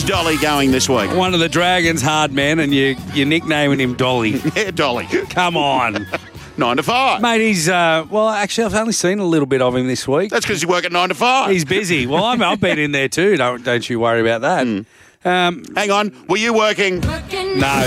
Dolly going this week? One of the Dragons, hard man, and you're nicknaming him Dolly. Yeah, Dolly. Come on. 9 to 5. Mate, he's, well, actually, I've only seen a little bit of him this week. That's because you work at 9 to 5. He's busy. Well, I've been in there too. Don't you worry about that. Hang on. Were you working? No.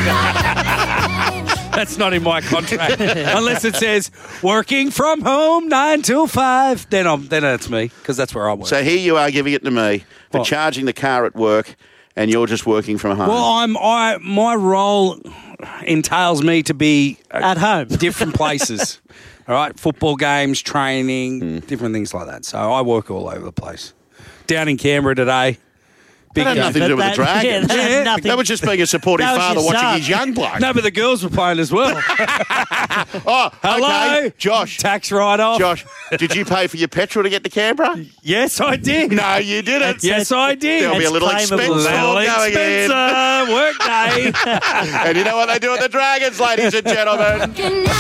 That's not in my contract. Unless it says working from home 9 till 5. Then it's me, because that's where I work. So here you are giving it to me for charging the car at work, and you're just working from home. Well, my role entails me to be at home, different places. All right, football games, training, different things like that. So I work all over the place. Down in Canberra today. That had nothing to do with the Dragons. That was just being a supportive father watching his young bloke. No, but the girls were playing as well. Oh, hello, okay. Josh. Tax write-off. Josh, did you pay for your petrol to get to Canberra? Yes, I did. No, you didn't. Yes, I did. There'll be a little expense going in. Work day. And you know what they do at the Dragons, ladies and gentlemen?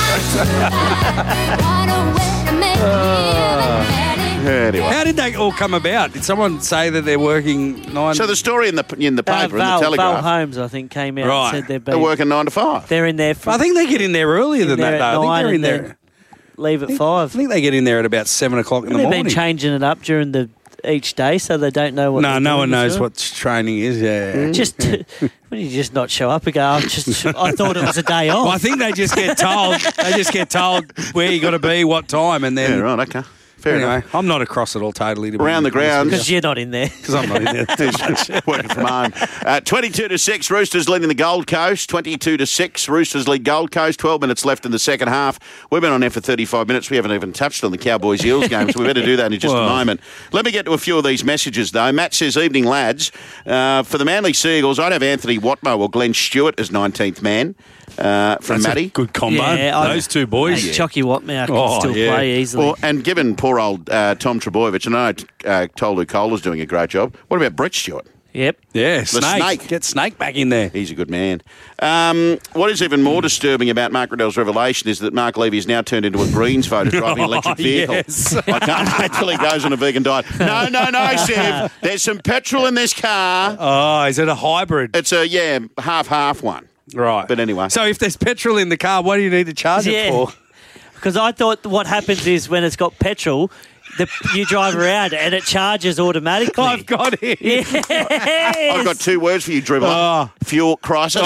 Anyway. How did they all come about? Did someone say that they're working 9? So the story in the paper, in the Telegraph. Val Holmes, I think, came out and said they're working 9 to 5. They're in there. I think they get in there earlier than that. At Though. 9 I think they're in there. Leave at 5. I think they get in there at about 7 o'clock in the morning. They've been changing it up during each day, so they don't know what. No one knows what training is. Yeah, just when you just not show up and go, I thought it was a day off. Well, I think they just get told. They just get told where you got to be, what time, and then. Yeah, right. Okay. Fair enough. I'm not across it all totally. Around the grounds. Because you're not in there. Because I'm not in there. Working from home. 22 to 6, Roosters leading the Gold Coast. 22 to 6, Roosters lead Gold Coast. 12 minutes left in the second half. We've been on there for 35 minutes. We haven't even touched on the Cowboys-Eels game, so we better do that in just a moment. Let me get to a few of these messages, though. Matt says, evening, lads. For the Manly Seagulls, I'd have Anthony Watmough or Glenn Stewart as 19th man. From Matty. Good combo. Yeah, those two boys. Chucky Watmough can still play easily. Well, and given poor old Tom Trebojevic, and I know Tolu Cola's doing a great job. What about Brett Stewart? Yep. Yeah, The Snake. Get Snake back in there. He's a good man. What is even more disturbing about Mark Riddell's revelation is that Mark Levy has now turned into a Greens voter driving an electric vehicle. Yes. I can't wait till he goes on a vegan diet. No, Steve. There's some petrol in this car. Oh, is it a hybrid? It's a, half one. Right. But anyway. So if there's petrol in the car, what do you need to charge it for? Because I thought what happens is when it's got petrol, you drive around and it charges automatically. I've got it. Yes. I've got 2 words for you, dribbler. Fuel crisis.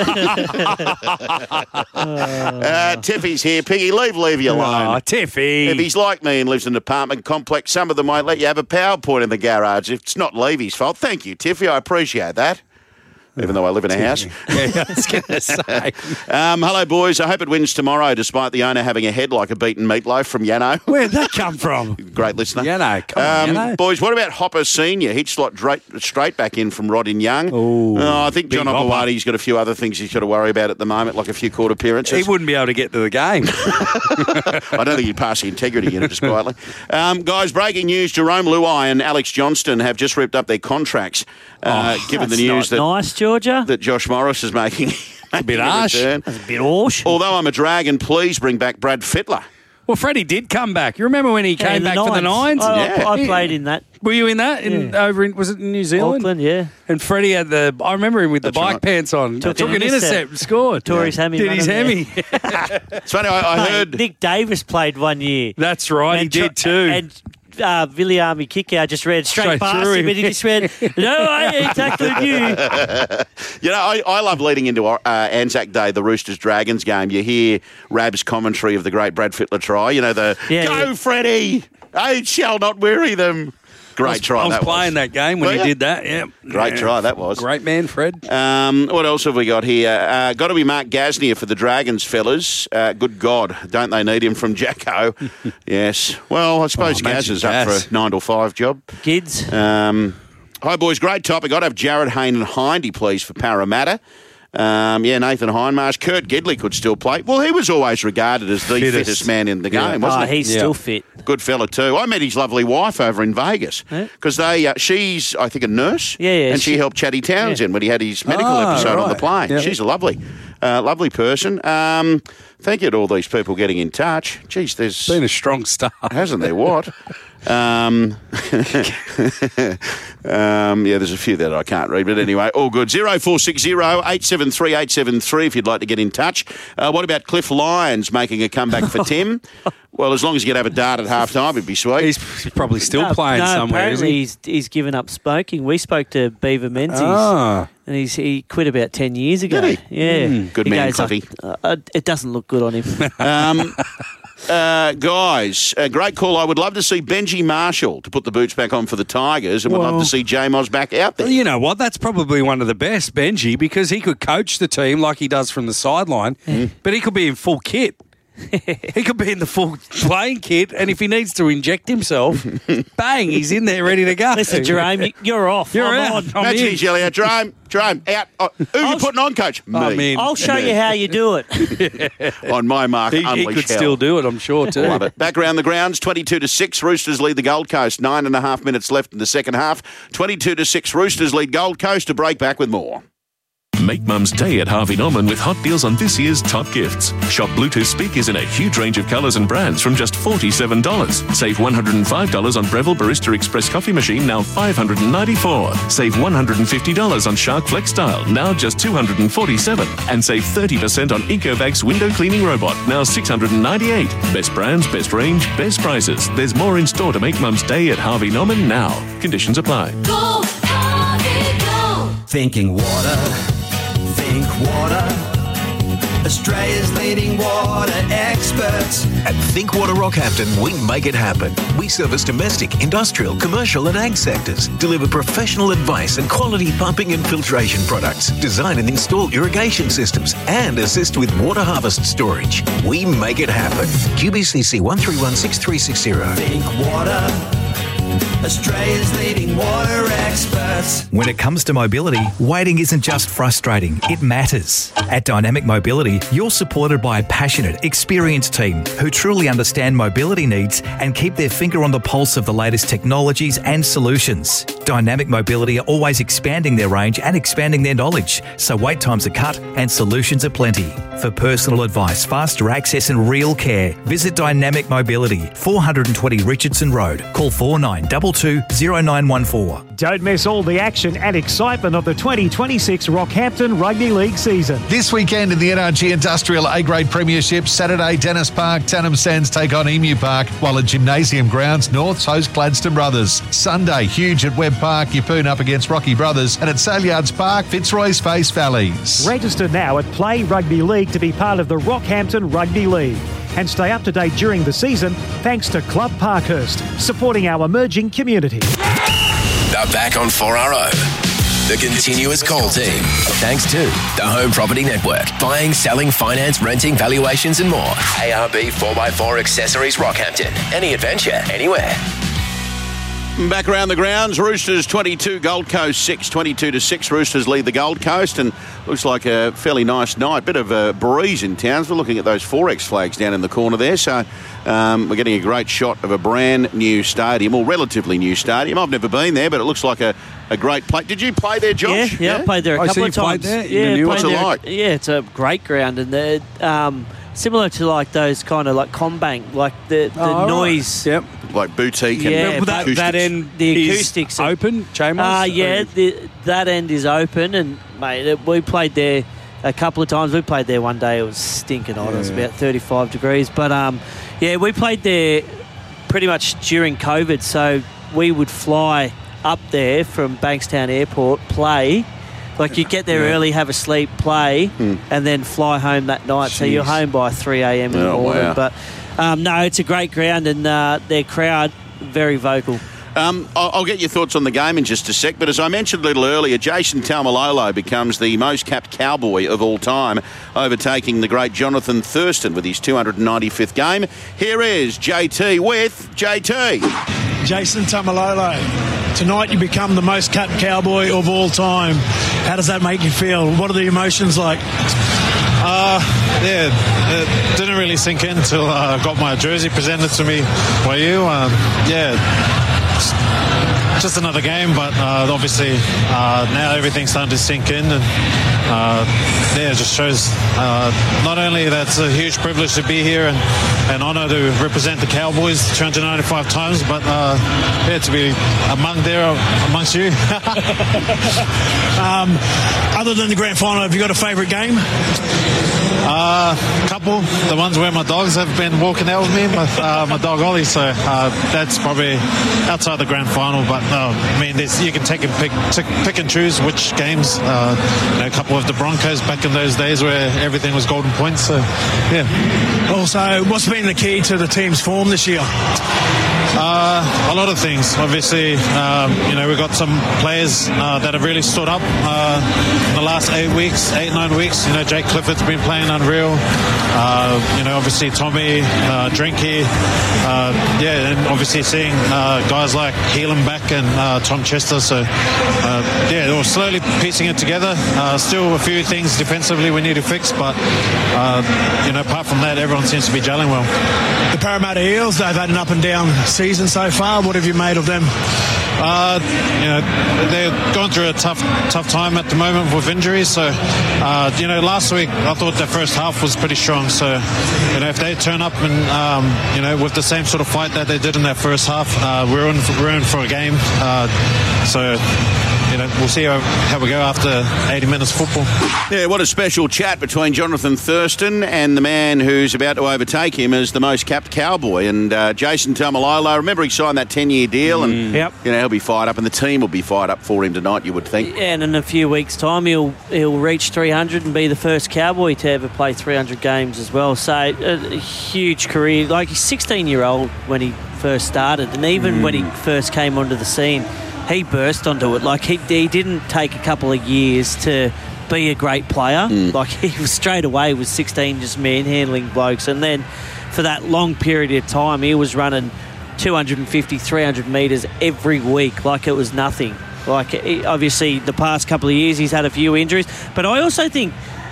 Tiffy's here. Piggy, leave Levy alone. Oh, Tiffy. If he's like me and lives in an apartment complex, some of them might let you have a PowerPoint in the garage. If it's not Levy's fault. Thank you, Tiffy. I appreciate that. Even though I live in a house. Yeah, I was going to say. Hello, boys. I hope it wins tomorrow, despite the owner having a head like a beaten meatloaf from Yano. Where'd that come from? Great listener. Yano, come on, Yano. Boys, what about Hopper Senior? He'd slot straight back in from Rodin Young. I think John Okawani's got a few other things he's got to worry about at the moment, like a few court appearances. He wouldn't be able to get to the game. I don't think he'd pass the integrity unit just quietly. Guys, breaking news. Jerome Luai and Alex Johnston have just ripped up their contracts, given the news that... Nice, Georgia. That Josh Morris is making a bit harsh. That's a bit harsh. Although I'm a Dragon, please bring back Brad Fittler. Well, Freddie did come back. You remember when he came back for the Nines? I played in that. Were you in that? Was it in New Zealand? Auckland, yeah. And Freddie had I remember him with the bike pants on. Took an intercept and scored. Tore his hammy. Did his hammy. It's funny, I heard... Nick Davis played one year. That's right, he did too. And Viliami Kickout just ran straight past him and he just went, no, I ain't tackled you. You know, I love leading into Anzac Day, the Roosters-Dragons game. You hear Rab's commentary of the great Brad Fittler try. You know, go, Freddie! Age shall not weary them. Great try that was. I was playing that game when he did that, yeah. Great try that was. Great man, Fred. What else have we got here? Got to be Mark Gasnier for the Dragons, fellas. Good God, don't they need him from Jacko? Yes. Well, I suppose Gaz is up for a 9 to 5 job. Kids. Hi, boys. Great topic. I'd have Jared Hayne and Hindy, please, for Parramatta. Nathan Hindmarsh. Kurt Gidley could still play. Well, he was always regarded as the fittest man in the game, wasn't he? He's still fit. Good fella too. I met his lovely wife over in Vegas because she's, I think, a nurse. And she helped Chatty Townsend when he had his medical episode on the plane. Yep. She's a lovely person. Thank you to all these people getting in touch. Geez, there's been a strong start, hasn't there? What? There's a few that I can't read, but anyway, all good. 0460 873 873 if you'd like to get in touch. What about Cliff Lyons making a comeback for Tim? Well, as long as you could have a dart at half-time, it'd be sweet. He's probably still playing somewhere, isn't apparently he? he's given up smoking. We spoke to Beaver Menzies, and he quit about 10 years ago. Did he? Yeah. Good He man, goes, Cliffy. It doesn't look good on him. Guys, a great call. I would love to see Benji Marshall to put the boots back on for the Tigers, and would love to see J-Moz back out there. You know what? That's probably one of the best, Benji, because he could coach the team like he does from the sideline, but he could be in full kit. He could be in the full playing kit, and if he needs to inject himself, bang, he's in there ready to go. Listen, Jerome, you're off. You're I'm out. on. I'm Imagine in. he's yelling out, Jerome, out. Oh, who are you putting on, Coach? Me. I'm in. I'll show you how you do it. On my mark, He unleash could hell. still do it, I'm sure, too. Love it. Back around the grounds, 22-6. Roosters lead the Gold Coast. 9.5 minutes left in the second half. 22-6. Roosters lead Gold Coast. To break back with more. Make Mum's Day at Harvey Norman with hot deals on this year's top gifts. Shop Bluetooth speakers in a huge range of colours and brands from just $47. Save $105 on Breville Barista Express coffee machine, now $594. Save $150 on Shark Flex Style, now just $247. And save 30% on Ecovacs window cleaning robot, now $698. Best brands, best range, best prices. There's more in store to make Mum's Day at Harvey Norman now. Conditions apply. Go, Harvey, go! Thinking water, think water. Australia's leading water experts. At Think Water Rockhampton, we make it happen. We service domestic, industrial, commercial and ag sectors, deliver professional advice and quality pumping and filtration products, design and install irrigation systems, and assist with water harvest storage. We make it happen. QBCC 13163660. Think water. Australia's leading water experts. When it comes to mobility, waiting isn't just frustrating, it matters. At Dynamic Mobility, you're supported by a passionate, experienced team who truly understand mobility needs and keep their finger on the pulse of the latest technologies and solutions. Dynamic Mobility are always expanding their range and expanding their knowledge, so wait times are cut and solutions are plenty. For personal advice, faster access and real care, visit Dynamic Mobility, 420 Richardson Road. Call 49220914. Don't miss all the action and excitement of the 2026 Rockhampton Rugby League season. This weekend in the NRG Industrial A-Grade Premiership, Saturday, Dennis Park, Tannum Sands take on Emu Park, while at Gymnasium Grounds, Norths host Gladstone Brothers. Sunday, Huge at Webb Park, Yeppoon up against Rocky Brothers, and at Saleyards Park, Fitzroy's face Valleys. Register now at Play Rugby League to be part of the Rockhampton Rugby League. And stay up to date during the season thanks to Club Parkhurst, supporting our emerging community. They're back on 4RO. The continuous call team. Thanks to the Home Property Network. Buying, selling, finance, renting, valuations and more. ARB 4x4 Accessories Rockhampton. Any adventure, anywhere. Back around the grounds, Roosters 22, Gold Coast 6, 22-6. Roosters lead the Gold Coast, and looks like a fairly nice night. Bit of a breeze in Townsville. Looking at those 4X flags down in the corner there, so we're getting a great shot of a brand new stadium, or relatively new stadium. I've never been there, but it looks like a great place. Did you play there, Josh? Yeah, I played there a couple of times. There? Yeah, What's it like? Yeah, it's a great ground, and they're similar to like those kind of like Combank, like the noise. Yep. Like boutique Yeah, and but acoustics. That end The is acoustics are- open, J-Moz? That end is open, and mate, we played there a couple of times. We played there one day. It was stinking hot. It was about 35 degrees. But we played there pretty much during COVID. So we would fly up there from Bankstown Airport, play. Like you get there early, have a sleep, play, and then fly home that night. So you're home by 3 a.m. in the morning. Wow. But no, it's a great ground, and their crowd very vocal. I'll get your thoughts on the game in just a sec, but as I mentioned a little earlier, Jason Taumalolo becomes the most capped Cowboy of all time, overtaking the great Jonathan Thurston with his 295th game. Here is JT with JT. Jason Taumalolo, tonight you become the most capped Cowboy of all time. How does that make you feel? What are the emotions like? It didn't really sink in until I got my jersey presented to me by you. just another game, but obviously now everything's starting to sink in, and it just shows not only that it's a huge privilege to be here and an honour to represent the Cowboys 295 times, but to be amongst you. Other than the grand final, have you got a favourite game? Couple. The ones where my dogs have been walking out with me, my dog Ollie, so that's probably outside the grand final, but you can take and pick and choose which games. A couple of the Broncos back in those days where everything was golden points, so yeah. Also, what's been the key to the team's form this year? A lot of things. Obviously, we've got some players that have really stood up in the last 9 weeks. Jake Clifford's been playing unreal. Obviously Tommy, Drinky, and obviously seeing guys like Heelan back and Tom Chester. So, we're slowly piecing it together. Still a few things defensively we need to fix, but apart from that, everyone seems to be gelling well. The Parramatta Eels, they've had an up and down season so far. What have you made of them? They're going through a tough time at the moment with injuries. So, last week I thought their first half was pretty strong. So, if they turn up and with the same sort of fight that they did in their first half, we're in for a game. We'll see how we go after 80 minutes of football. Yeah, what a special chat between Jonathan Thurston and the man who's about to overtake him as the most capped Cowboy. And Jason Taumalolo, remember he signed that 10-year deal, and he'll be fired up, and the team will be fired up for him tonight, you would think. Yeah, and in a few weeks' time he'll reach 300 and be the first Cowboy to ever play 300 games as well. So a huge career. Like, he's 16-year-old when he first started, and even when he first came onto the scene, he burst onto it. Like, he didn't take a couple of years to be a great player. Like, he was straight away with 16 just manhandling blokes, and then for that long period of time he was running 250, 300 metres every week like it was nothing. Like, obviously the past couple of years he's had a few injuries, but I also think,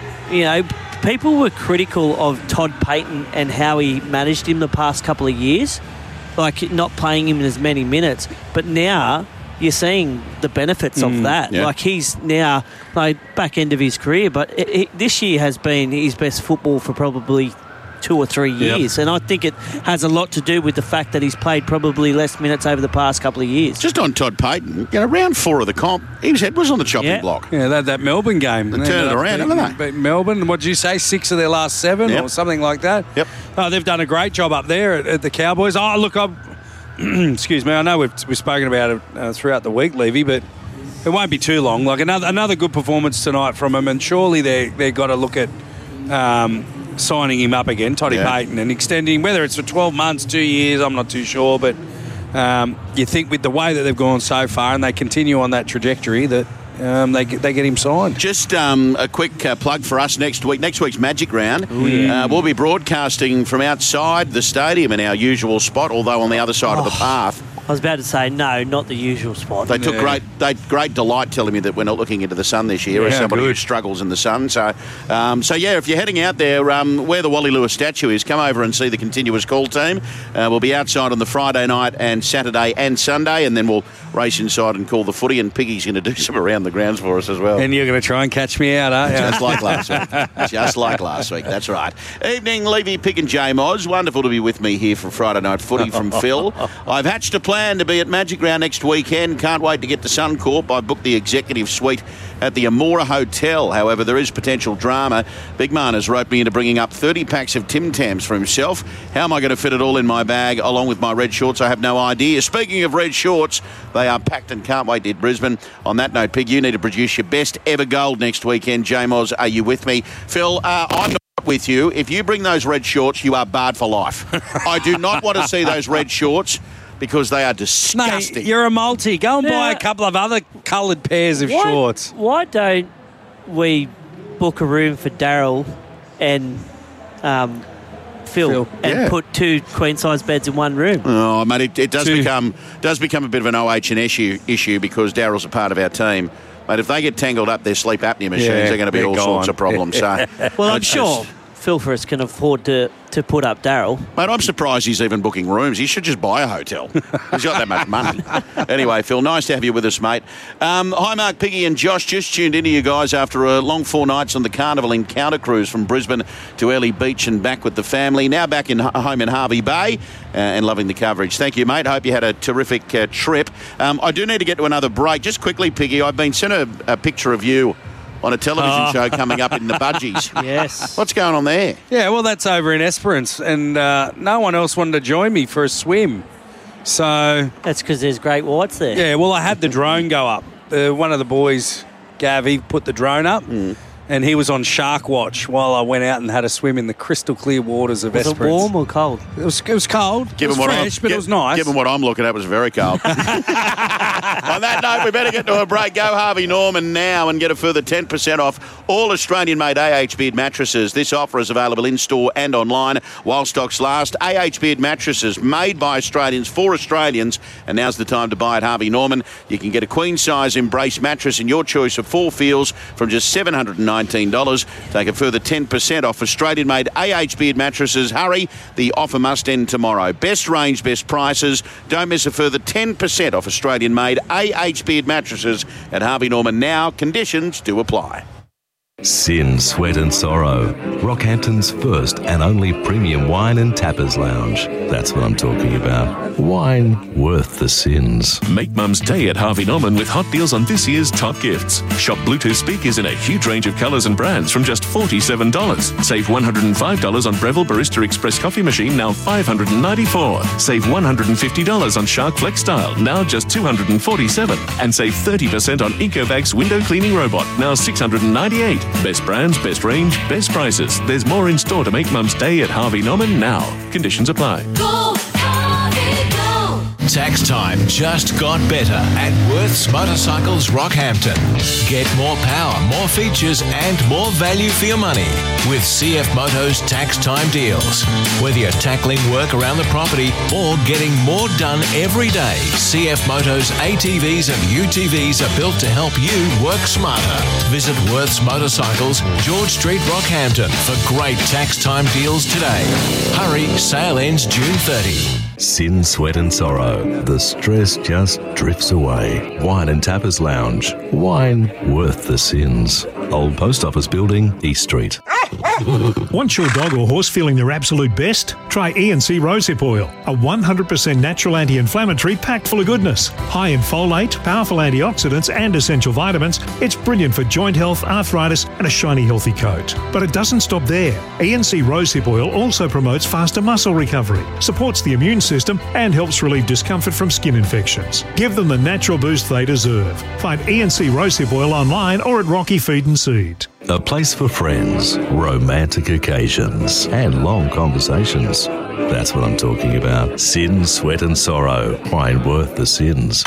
people were critical of Todd Payten and how he managed him the past couple of years, like not playing him in as many minutes, but now you're seeing the benefits of that. Yeah. Like, he's now back end of his career, but this year has been his best football for probably 2 or 3 years, and I think it has a lot to do with the fact that he's played probably less minutes over the past couple of years. Just on Todd Payten, round 4 of the comp, his head was on the chopping block. Yeah, that Melbourne game. They turned it around, haven't they? Beat Melbourne, what did you say, 6 of their last 7 or something like that? Yep. Oh, they've done a great job up there at the Cowboys. Oh, look, excuse me, I know we've spoken about it throughout the week, Levy, but it won't be too long. Like, another good performance tonight from him, and surely they've got to look at signing him up again, Toddy Payten, and extending, whether it's for 12 months, 2 years, I'm not too sure, but you think with the way that they've gone so far and they continue on that trajectory that they get him signed. Just a quick plug for us next week. Next week's Magic Round. We'll be broadcasting from outside the stadium in our usual spot, although on the other side of the path. I was about to say, no, not the usual spot. They took great delight telling me that we're not looking into the sun this year as somebody who struggles in the sun. So, if you're heading out there, where the Wally Lewis statue is, come over and see the continuous call team. We'll be outside on the Friday night and Saturday and Sunday, and then we'll race inside and call the footy, and Piggy's going to do some around the grounds for us as well. And you're going to try and catch me out, aren't you? Just like last week. Just like last week, that's right. Evening, Levy, Pig and J Moz. Wonderful to be with me here for Friday Night Footy from Phil. I've hatched a plan to be at Magic Round next weekend. Can't wait to get to Suncorp. I booked the executive suite at the Amora Hotel. However, there is potential drama. Big Man has roped me into bringing up 30 packs of Tim Tams for himself. How am I going to fit it all in my bag along with my red shorts? I have no idea. Speaking of red shorts, they are packed and can't wait to hit Brisbane. On that note, Pig, you need to produce your best ever gold next weekend. J-Moz, are you with me? Phil, I'm not with you. If you bring those red shorts, you are barred for life. I do not want to see those red shorts, because they are disgusting. Mate, you're a multi. Go and buy a couple of other coloured pairs of shorts. Why don't we book a room for Daryl and Phil and put 2 queen-size beds in one room? Oh, mate, it does become a bit of an OH issue because Daryl's a part of our team. Mate, if they get tangled up their sleep apnea machines, they're going to be all sorts of problems. So, well, I'm sure Phil Forrest can afford to put up Daryl. Mate, I'm surprised he's even booking rooms. He should just buy a hotel. He's got that much money. Anyway, Phil, nice to have you with us, mate. Hi, Mark, Piggy and Josh. Just tuned into you guys after a long 4 nights on the Carnival Encounter cruise from Brisbane to Early Beach and back with the family. Now back home in Harvey Bay and loving the coverage. Thank you, mate. Hope you had a terrific trip. I do need to get to another break. Just quickly, Piggy, I've been sent a picture of you on a television show coming up in the Budgies. Yes. What's going on there? Yeah, well, that's over in Esperance, and no one else wanted to join me for a swim. So that's because there's great whites there. Yeah, well, I had the drone go up. One of the boys, Gav, he put the drone up, and he was on shark watch while I went out and had a swim in the crystal clear waters of Esperance. Was it warm or cold? It was cold. It was fresh, but it was nice. Given what I'm looking at, it was very cold. On that note, we better get to a break. Go Harvey Norman now and get a further 10% off all Australian-made AH Beard mattresses. This offer is available in-store and online while stocks last. AH Beard mattresses made by Australians for Australians, and now's the time to buy at Harvey Norman. You can get a queen-size Embrace mattress in your choice of 4 feels from just $719. Take a further 10% off Australian-made AH Beard mattresses. Hurry, the offer must end tomorrow. Best range, best prices. Don't miss a further 10% off Australian-made AH Beard mattresses at Harvey Norman now. Conditions do apply. Sin, Sweat and Sorrow. Rockhampton's first and only premium wine and tappers lounge. That's what I'm talking about. Wine worth the sins. Make Mum's Day at Harvey Norman with hot deals on this year's top gifts. Shop Bluetooth speakers in a huge range of colours and brands from just $47. Save $105 on Breville Barista Express coffee machine, now $594. Save $150 on Shark Flex Style, now just $247. And save 30% on Ecovacs window cleaning robot, now $698. Best brands, best range, best prices. There's more in store to make Mum's Day at Harvey Norman now. Conditions apply. Go, Harvey, go! Tax time just got better at Worth's Motorcycles Rockhampton. Get more power, more features and more value for your money with CF Motos tax time deals. Whether you're tackling work around the property or getting more done every day, CF Motos ATVs and UTVs are built to help you work smarter. Visit Worth's Motorcycles, George Street, Rockhampton for great tax time deals today. Hurry, sale ends June 30. Sin, Sweat and Sorrow. The stress just drifts away. Wine and Tappers Lounge. Wine worth the sins. Old Post Office Building, East Street. Want your dog or horse feeling their absolute best? Try E&C Rosehip Oil, a 100% natural anti-inflammatory packed full of goodness. High in folate, powerful antioxidants and essential vitamins, it's brilliant for joint health, arthritis and a shiny healthy coat. But it doesn't stop there. E&C Rosehip Oil also promotes faster muscle recovery, supports the immune system and helps relieve discomfort from skin infections. Give them the natural boost they deserve. Find E&C Rosehip Oil online or at Rocky Feed and Seed. A place for friends, romantic occasions, and long conversations. That's what I'm talking about. Sin, Sweat and Sorrow. Wine worth the sins.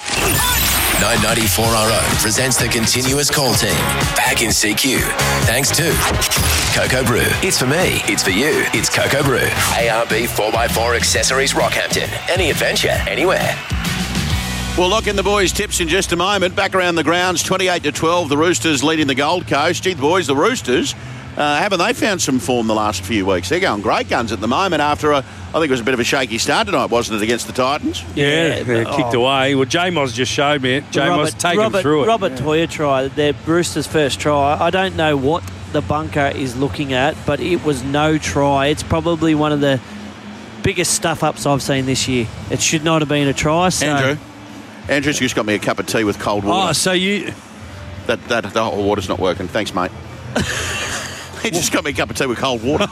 994RO presents the continuous call team. Back in CQ. Thanks to Cocoa Brew. It's for me. It's for you. It's Cocoa Brew. ARB 4x4 Accessories Rockhampton. Any adventure, anywhere. We'll lock in the boys' tips in just a moment. Back around the grounds, 28-12. The Roosters leading the Gold Coast. Gee, the boys, the Roosters, haven't they found some form the last few weeks? They're going great guns at the moment after I think it was a bit of a shaky start tonight, wasn't it, against the Titans? Yeah, they kicked away. Well, J-Moz just showed me it. J-Moz taken through it. Robert Toya try, their Roosters' first try. I don't know what the bunker is looking at, but it was no try. It's probably one of the biggest stuff-ups I've seen this year. It should not have been a try. So. Andrew's just got me a cup of tea with cold water. Oh, so you... That the hot water's not working. Thanks, mate. He just got me a cup of tea with cold water.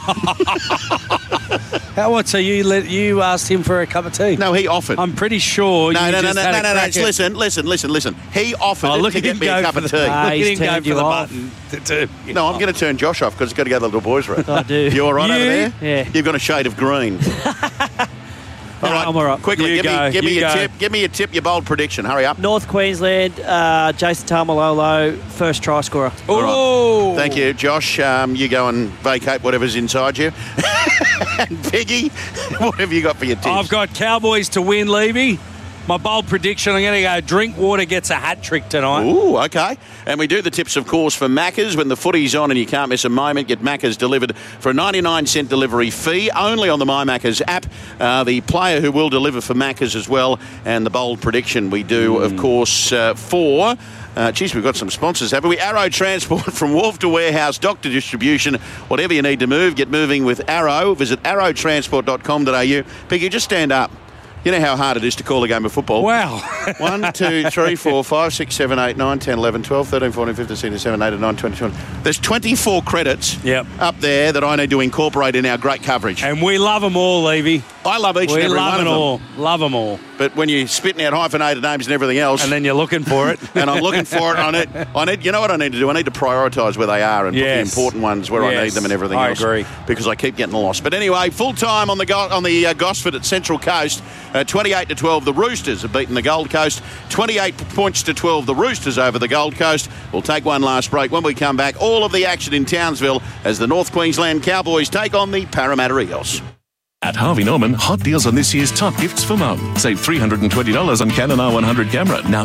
So you asked him for a cup of tea? No, he offered. I'm pretty sure. No. Listen. He offered to get me a cup of tea. Look at him go for the button. No, I'm going to turn Josh off because he's got to go to the little boys' room. I do. You all right over there? Yeah. You've got a shade of green. All right, I'm all right. Quickly, give me your tip. Give me your tip, your bold prediction. Hurry up. North Queensland, Jason Taumalolo, first try scorer. Oh! Right. Thank you, Josh. You go and vacate whatever's inside you. And Piggy, what have you got for your tips? I've got Cowboys to win, Levy. My bold prediction, I'm going to go Drinkwater gets a hat-trick tonight. Ooh, okay. And we do the tips, of course, for Macca's. When the footy's on and you can't miss a moment, get Macca's delivered for a 99-cent delivery fee, only on the My Macca's app. The player who will deliver for Macca's as well. And the bold prediction we do, of course, for... we've got some sponsors, haven't we? Arrow Transport, from wharf to warehouse, dock to distribution. Whatever you need to move, get moving with Arrow. Visit arrowtransport.com.au. Piggy, just stand up. You know how hard it is to call a game of football. Wow. 1, 2, 3, 4, 5, 6, 7, 8, 9, 10, 11, 12, 13, 14, 15, 16, 17, 18, 19, 20, 20. There's 24 credits up there that I need to incorporate in our great coverage. And we love them all, Levy. I love each and every one of them. We love them all. Love them all. But when you're spitting out hyphenated names and everything else... And then you're looking for it. And I'm looking for it. I need. You know what I need to do? I need to prioritise where they are and put the important ones where I need them and everything else. I agree. Because I keep getting lost. But anyway, full-time on the Gosford at Central Coast, 28-12, the Roosters have beaten the Gold Coast. 28 points to 12, the Roosters over the Gold Coast. We'll take one last break. When we come back, all of the action in Townsville as the North Queensland Cowboys take on the Parramatta Eels. At Harvey Norman, hot deals on this year's top gifts for mum. Save $320 on Canon R100 camera, now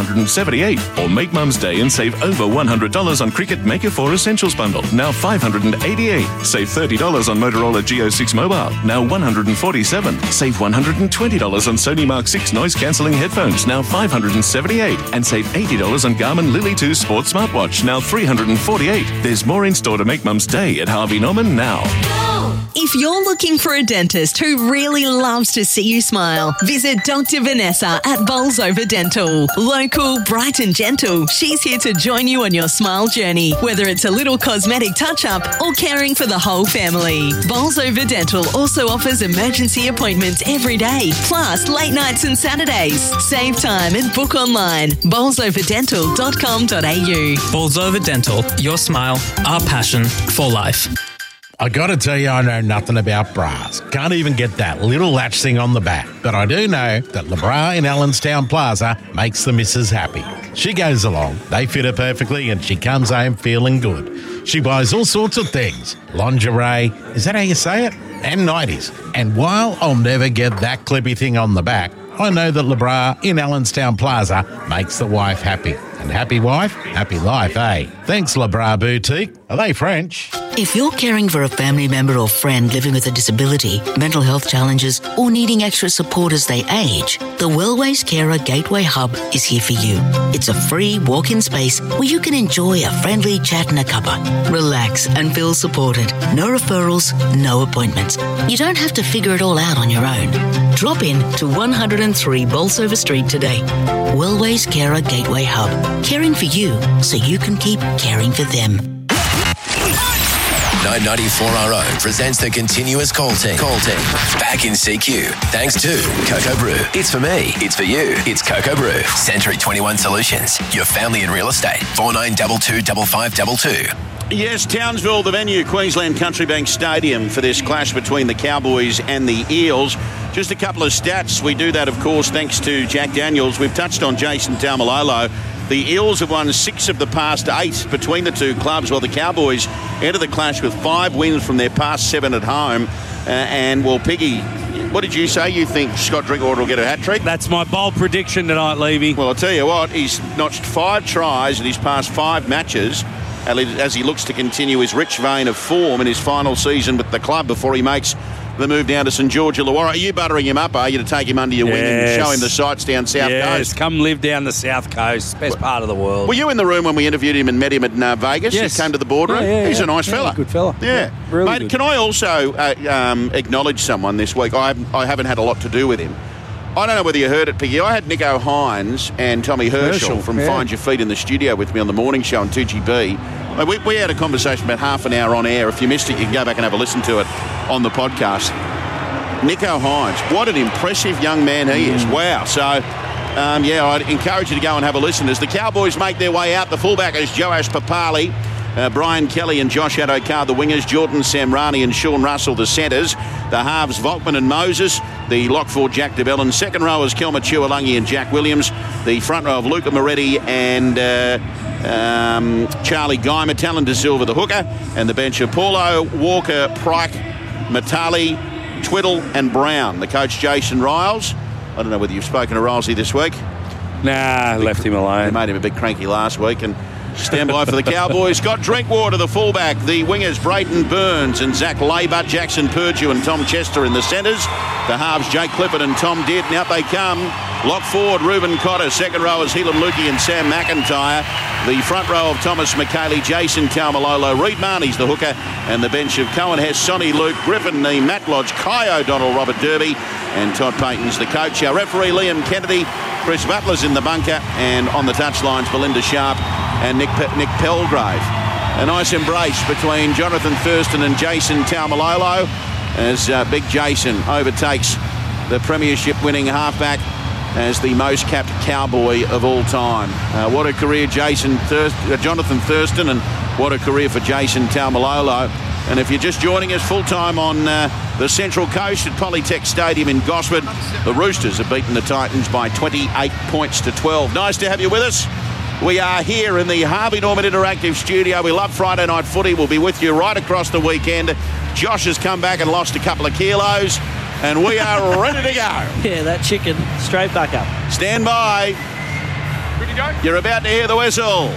$778. Or make Mum's Day and save over $100 on Cricket Maker 4 Essentials Bundle, now $588. Save $30 on Motorola Geo 6 Mobile, now $147. Save $120 on Sony Mark 6 noise cancelling headphones, now $578. And save $80 on Garmin Lily 2 Sports Smartwatch, now $348. There's more in store to make Mum's Day at Harvey Norman now. If you're looking for a dentist who really loves to see you smile, visit Dr. Vanessa at Bolsover Dental. Local, bright and gentle, she's here to join you on your smile journey, whether it's a little cosmetic touch-up or caring for the whole family. Bolsover Dental also offers emergency appointments every day, plus late nights and Saturdays. Save time and book online. bolsoverdental.com.au. Bolsover Dental, your smile, our passion for life. I gotta tell you, I know nothing about bras. Can't even get that little latch thing on the back. But I do know that Le Bras in Allenstown Plaza makes the missus happy. She goes along, they fit her perfectly, and she comes home feeling good. She buys all sorts of things. Lingerie, is that how you say it? And nighties. And while I'll never get that clippy thing on the back, I know that Le Bras in Allenstown Plaza makes the wife happy. And happy wife, happy life, eh? Thanks, Le Bras Boutique. Are they French? If you're caring for a family member or friend living with a disability, mental health challenges, or needing extra support as they age, the Wellways Carer Gateway Hub is here for you. It's a free walk-in space where you can enjoy a friendly chat and a cuppa. Relax and feel supported. No referrals, no appointments. You don't have to figure it all out on your own. Drop in to 103 Bolsover Street today. Wellways Carer Gateway Hub. Caring for you so you can keep caring for them. 994RO presents the continuous call team. Back in CQ. Thanks to Cocoa Brew. It's for me. It's for you. It's Cocoa Brew. Century 21 Solutions. Your family in real estate. 49225522. Yes, Townsville, the venue, Queensland Country Bank Stadium for this clash between the Cowboys and the Eels. Just a couple of stats. We do that, of course, thanks to Jack Daniels. We've touched on Jason Taumalolo. The Eels have won 6 of the past 8 between the two clubs, while the Cowboys enter the clash with 5 wins from their past 7 at home. Piggy, what did you say? You think Scott Drinkwater will get a hat-trick? That's my bold prediction tonight, Levy. Well, I'll tell you what, he's notched 5 tries in his past 5 matches as he looks to continue his rich vein of form in his final season with the club before he makes the move down to St George Illawarra. Are you buttering him up, are you, to take him under your wing and show him the sights down South Coast? Yes, come live down the South Coast, best part of the world. Were you in the room when we interviewed him and met him at Vegas? Yes. He came to the boardroom? He's a nice fella. Good fella. Yeah. Really Mate, good. can I also acknowledge someone this week? I haven't had a lot to do with him. I don't know whether you heard it, Piggy. I had Nico Hines and Tommy Herschel from Find Your Feet in the studio with me on the morning show on 2GB. We had a conversation about half an hour on air. If you missed it, you can go back and have a listen to it on the podcast. Nico Hines, what an impressive young man he is. Wow. So, I'd encourage you to go and have a listen. As the Cowboys make their way out, the fullback is Joash Papali, Brian Kelly and Josh Adokar, the wingers, Jordan Samrani and Sean Russell, the centres, the halves, Volkman and Moses, the lock for Jack DeBellin, second rowers, Kelma Chualangi and Jack Williams, the front row of Luca Moretti and Charlie Guy, Talon De Silva, the hooker, and the bench of Paulo, Walker, Pryke, Matali, Twiddle and Brown. The coach, Jason Riles. I don't know whether you've spoken to Rolsey this week. Nah, left him They alone. made him a bit cranky last week. And stand by for the Cowboys. Scott Drinkwater, the fullback. The wingers, Brayden Burns and Zach Labour. Jackson Purdue and Tom Chester in the centres. The halves, Jake Clifford and Tom Dearden. Out they come. Lock forward, Reuben Cotter. Second row is Heelan Lukey and Sam McIntyre. The front row of Thomas McKaylee, Jason Taumalolo, Reed Marnie's the hooker. And the bench of Cohen Hess, Sonny Luke, Griffin Nee, Matt Lodge, Kai O'Donnell, Robert Derby. And Todd Payton's the coach. Our referee, Liam Kennedy. Chris Butler's in the bunker. And on the touchlines, Belinda Sharp and Nick Pelgrave. A nice embrace between Jonathan Thurston and Jason Taumalolo as Big Jason overtakes the premiership winning halfback as the most capped Cowboy of all time. What a career Jonathan Thurston, and what a career for Jason Taumalolo. And if you're just joining us full-time on the Central Coast at Polytech Stadium in Gosford, the Roosters have beaten the Titans by 28 points to 12. Nice to have you with us. We are here in the Harvey Norman Interactive Studio. We love Friday night footy. We'll be with you right across the weekend. Josh has come back and lost a couple of kilos, and we are ready to go. Yeah, that chicken straight back up. Stand by. Ready to go? You're about to hear the whistle.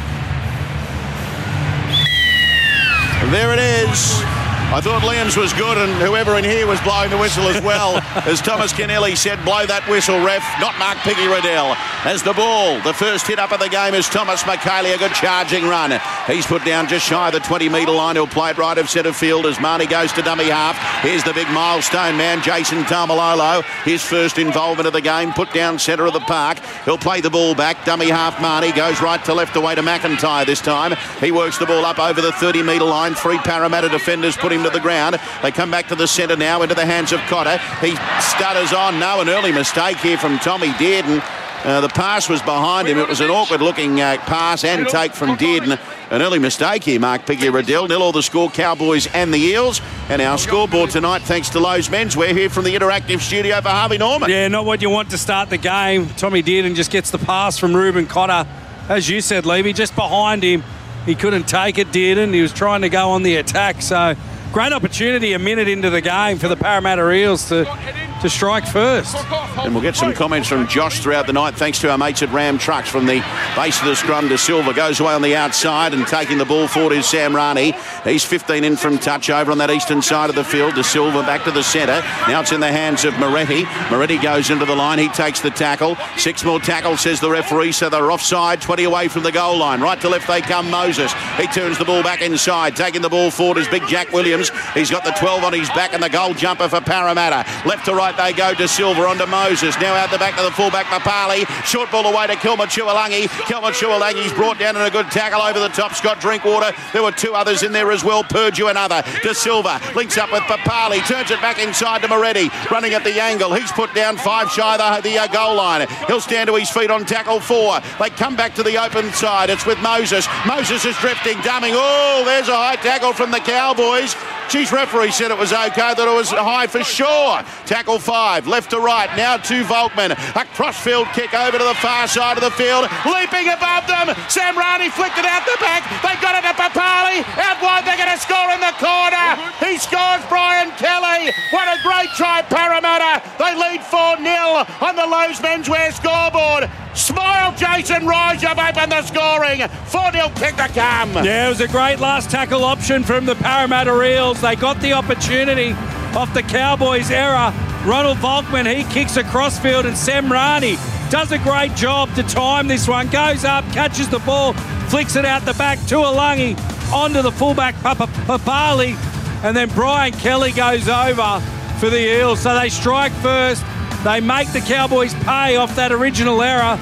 There it is. I thought Liam's was good, and whoever in here was blowing the whistle as well. As Thomas Kennelly said, blow that whistle, ref, not Mark Piggy Riddell. As the ball, the first hit up of the game is Thomas McKaylee, a good charging run. He's put down just shy of the 20-metre line. He'll play it right of centre field as Marnie goes to dummy half. Here's the big milestone man, Jason Taumalolo. His first involvement of the game, put down centre of the park. He'll play the ball back. Dummy half Marnie goes right to left away to McIntyre this time. He works the ball up over the 30-metre line. Three Parramatta defenders put him to the ground. They come back to the centre now into the hands of Cotter. He stutters on. No, an early mistake here from Tommy Dearden. The pass was behind him. It was an awkward-looking pass and take from Dearden. An early mistake here, Mark Piggy Riddell. 0-0 the score, Cowboys and the Eels. And our scoreboard tonight, thanks to Lowe's Men's. We're here from the interactive studio for Harvey Norman. Yeah, not what you want to start the game. Tommy Dearden just gets the pass from Reuben Cotter. As you said, Levy, just behind him. He couldn't take it, Dearden. He was trying to go on the attack. So, great opportunity a minute into the game for the Parramatta Eels to strike first. And we'll get some comments from Josh throughout the night, thanks to our mates at Ram Trucks. From the base of the scrum, De Silva goes away on the outside, and taking the ball forward is Sam Rani. He's 15 in from touch over on that eastern side of the field. De Silva back to the centre. Now it's in the hands of Moretti. Moretti goes into the line. He takes the tackle. 6 more tackles, says the referee, so they're offside. 20 away from the goal line. Right to left they come, Moses. He turns the ball back inside. Taking the ball forward is Big Jack Williams. He's got the 12 on his back and the goal jumper for Parramatta. Left to right they go. De Silva onto Moses. Now out the back to the fullback, Papali. Short ball away to Kilma Chualangi. Kilma Chualangi's brought down in a good tackle over the top. Scott Drinkwater. There were 2 others in there as well. Purdue another. De Silva links up with Papali. Turns it back inside to Moretti. Running at the angle. He's put down 5 shy of the goal line. He'll stand to his feet on tackle 4. They come back to the open side. It's with Moses. Moses is drifting, dumbing. Oh, there's a high tackle from the Cowboys. Chief referee said it was okay, that it was high for sure. Tackle 5, left to right, now to Volkman. A crossfield kick over to the far side of the field. Leaping above them, Sam Rani flicked it out the back. They got it to Papali. Out wide, they're going to score in the corner. He scores, Brian Kelly. What a great try, Parramatta. They lead 4-0 on the Lowe's Menswear scoreboard. Smile, Jason, rise, you've opened the scoring. 4-0 kick to come. Yeah, it was a great last tackle option from the Parramatta Eels. They got the opportunity off the Cowboys' error. Ronald Volkman, he kicks a crossfield, and Sam Rani does a great job to time this one. Goes up, catches the ball, flicks it out the back to Alangi, onto the fullback Papali, and then Brian Kelly goes over for the Eels. So they strike first. They make the Cowboys pay off that original error.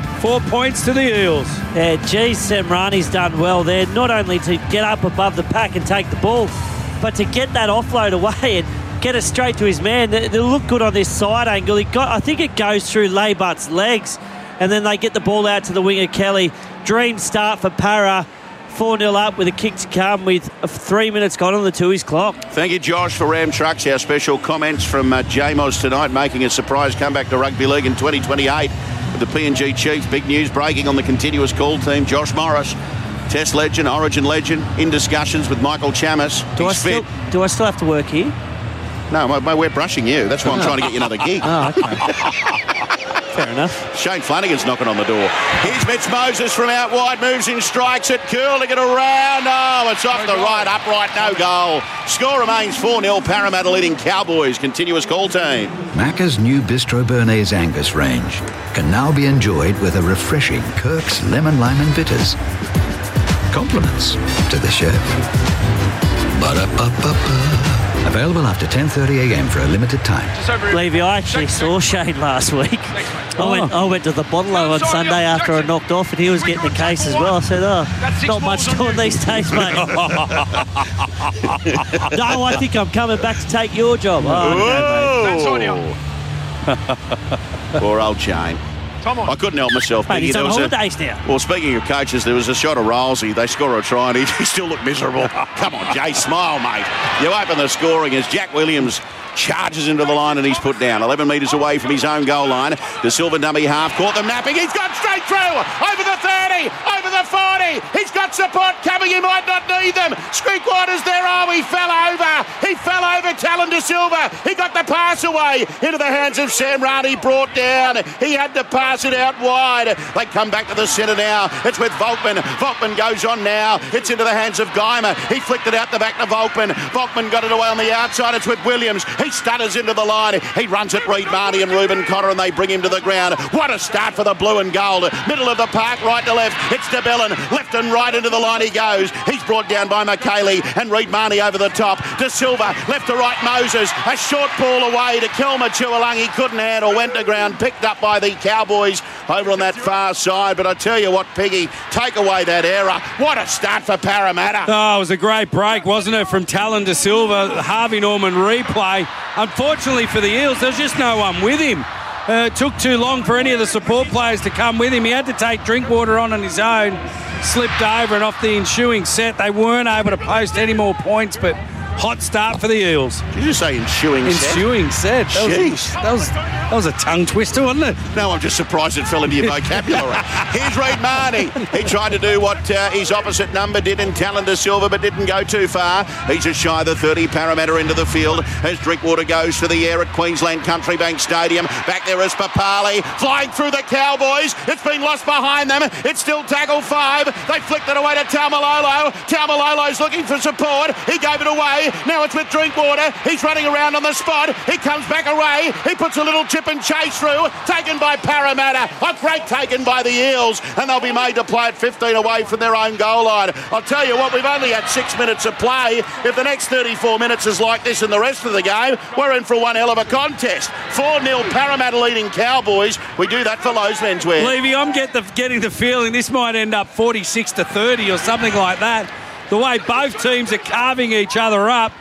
4 points to the Eels. Yeah, geez, Sam Rani's done well there, not only to get up above the pack and take the ball, but to get that offload away and get it straight to his man. They look good on this side angle. I think it goes through Laybutt's legs, and then they get the ball out to the winger Kelly. Dream start for Para. 4-0 up with a kick to come with 3 minutes gone on the 2's clock. Thank you, Josh, for Ram Trucks. Our special comments from J-Moz tonight, making a surprise comeback to Rugby League in 2028 with the PNG Chiefs. Big news breaking on the continuous call team. Josh Morris, Test legend, Origin legend, in discussions with Michael Chamis. Do I still have to work here? No, we're brushing you. That's why I'm trying to get you another gig. Oh, okay. Fair enough. Shane Flanagan's knocking on the door. Here's Mitch Moses from out wide, moves in, strikes it, curling it around. Oh, it's off the right, upright, no goal. Score remains 4-0, Parramatta leading Cowboys. Continuous call team. Macca's new Bistro Bernays Angus range can now be enjoyed with a refreshing Kirk's Lemon Lime and Bitters. Compliments to the chef. Ba-da-ba-ba-ba. Available after 10:30am for a limited time. Levy, I actually saw Shane last week. I went to the Bottle-O on Sunday after I knocked off, and he was getting the case as well. I said, not much doing these days, mate. No, I think I'm coming back to take your job. Poor old Shane. I couldn't help myself. Mate, he's on holidays now. Well, speaking of coaches, there was a shot of Rolsey. They score a try and he still looked miserable. Come on, Jay, smile, mate. You open the scoring as Jack Williams charges into the line and he's put down 11 metres away from his own goal line. The Silver dummy half caught them napping. He's gone straight through over the 30, over the 40. He's got support coming. He might not need them. Streetwater's there. Oh, he fell over. He fell over. Talon De Silva. He got the pass away into the hands of Sam Rani. Brought down. He had to pass it out wide. They come back to the centre now. It's with Volkman. Volkman goes on now. It's into the hands of Geimer. He flicked it out the back to Volkman. Volkman got it away on the outside. It's with Williams. He stutters into the line. He runs at Reid Marnie and Reuben Cotter and they bring him to the ground. What a start for the blue and gold. Middle of the park, right to left. It's De Bellin. Left and right into the line he goes. He's brought down by McKaylee and Reid Marnie over the top. De Silva, left to right Moses. A short ball away to Kelma Chualangi. Couldn't handle. Went to ground. Picked up by the Cowboys over on that far side. But I tell you what, Piggy, take away that error. What a start for Parramatta. Oh, it was a great break, wasn't it, from Talon De Silva. Harvey Norman replay. Unfortunately for the Eels, there's just no one with him. It took too long for any of the support players to come with him. He had to take Drinkwater on his own, slipped over, and off the ensuing set, they weren't able to post any more points, but hot start for the Eels. Did you say ensuing set? Ensuing set. That was a tongue twister, wasn't it? No, I'm just surprised it fell into your vocabulary. Here's Reid Marnie. He tried to do what his opposite number did in Talon De Silva, but didn't go too far. He's just shy of the 30. Parramatta into the field as Drinkwater goes to the air at Queensland Country Bank Stadium. Back there is Papali flying through the Cowboys. It's been lost behind them. It's still tackle 5. They flicked it away to Taumalolo. Taumalolo's looking for support. He gave it away. Now it's with Drinkwater. He's running around on the spot. He comes back away. He puts a little chip and chase through. Taken by Parramatta. A great taken by the Eels. And they'll be made to play at 15 away from their own goal line. I'll tell you what, we've only had 6 minutes of play. If the next 34 minutes is like this in the rest of the game, we're in for one hell of a contest. 4-0 Parramatta leading Cowboys. We do that for Lowe's Menswear. Levy, I'm getting the feeling this might end up 46-30 or something like that. The way both teams are carving each other up,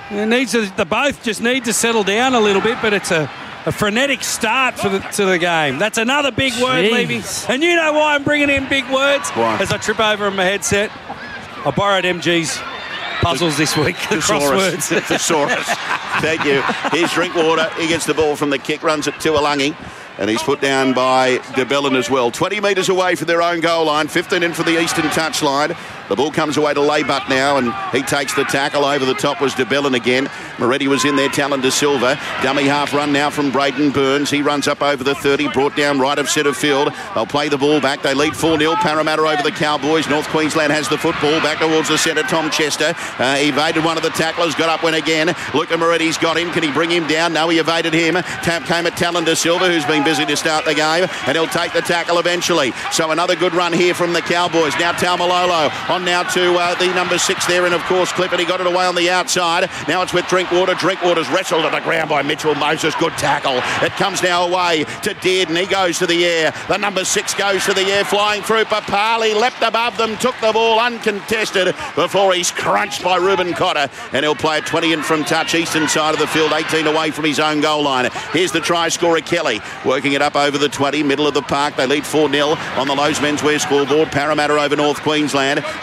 they both just need to settle down a little bit, but it's a frenetic start to the game. That's another big word, Levy. And you know why I'm bringing in big words? Why? As I trip over on my headset. I borrowed MG's puzzles this week. The crosswords. Thesaurus. Thank you. Here's Drinkwater. He gets the ball from the kick, runs it to Tuolangi. And he's put down by De Bellin as well. 20 metres away from their own goal line. 15 in for the eastern touchline. The ball comes away to Laybutt now, and he takes the tackle. Over the top was De Bellin again. Moretti was in there, Talon De Silva. Dummy half run now from Brayden Burns. He runs up over the 30, brought down right of centre field. They'll play the ball back. They lead 4-0. Parramatta over the Cowboys. North Queensland has the football back towards the centre. Tom Chester evaded one of the tacklers, got up, went again. Luca Moretti's got him. Can he bring him down? No, he evaded him. Tap came at Talon De Silva, who's been busy to start the game, and he'll take the tackle eventually. So another good run here from the Cowboys. Now Taumalolo on now to the number 6 there, and of course Clifford. He got it away on the outside. Now it's with Drinkwater. Drinkwater's wrestled to the ground by Mitchell Moses. Good tackle. It comes now away to Dearden. He goes to the air. The number 6 goes to the air, flying through. Papali leapt above them, took the ball uncontested before he's crunched by Reuben Cotter, and he'll play it 20 in from touch, eastern side of the field, 18 away from his own goal line. Here's the try scorer Kelly, working it up over the 20, middle of the park. They lead 4-0 on the Lowe's Menswear scoreboard. Parramatta over North Queensland.